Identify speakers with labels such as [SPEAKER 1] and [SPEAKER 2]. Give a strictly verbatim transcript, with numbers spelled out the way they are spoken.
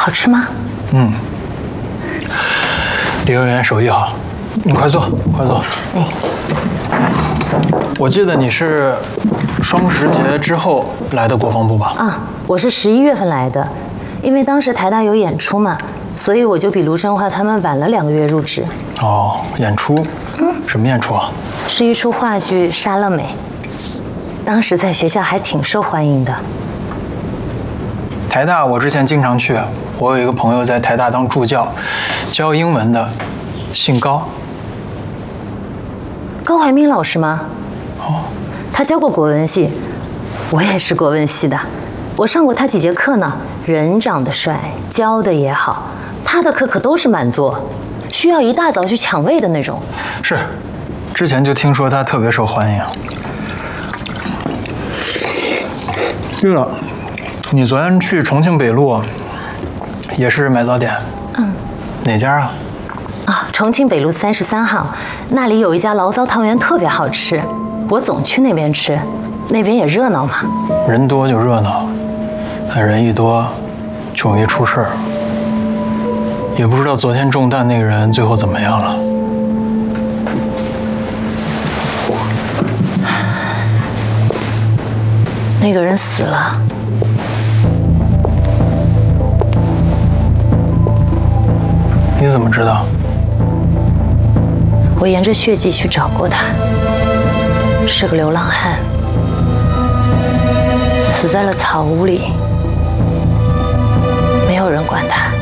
[SPEAKER 1] 好吃吗？
[SPEAKER 2] 嗯，李幼员手艺好，你快坐，快坐。
[SPEAKER 1] 哎，
[SPEAKER 2] 我记得你是双十节之后来的国防部吧？
[SPEAKER 1] 啊，我是十一月份来的，因为当时台大有演出嘛，所以我就比卢振华他们晚了两个月入职。
[SPEAKER 2] 哦，演出？嗯，什么演出啊？
[SPEAKER 1] 是一出话剧《莎乐美》，当时在学校还挺受欢迎的。
[SPEAKER 2] 台大我之前经常去，我有一个朋友在台大当助教，教英文的，姓高。
[SPEAKER 1] 高怀民老师吗？
[SPEAKER 2] 哦，
[SPEAKER 1] 他教过国文系，我也是国文系的，我上过他几节课呢。人长得帅，教的也好，他的课可都是满座，需要一大早去抢位的那种。
[SPEAKER 2] 是，之前就听说他特别受欢迎。对了，你昨天去重庆北路，也是买早点？
[SPEAKER 1] 嗯，
[SPEAKER 2] 哪家啊？
[SPEAKER 1] 啊，重庆北路三十三号，那里有一家醪糟汤圆特别好吃，我总去那边吃，那边也热闹嘛。
[SPEAKER 2] 人多就热闹，但人一多就容易出事儿。也不知道昨天中弹那个人最后怎么样了。
[SPEAKER 1] 那个人死了。
[SPEAKER 2] 你怎么知道？
[SPEAKER 1] 我沿着血迹去找过他，是个流浪汉，死在了草屋里，没有人管他。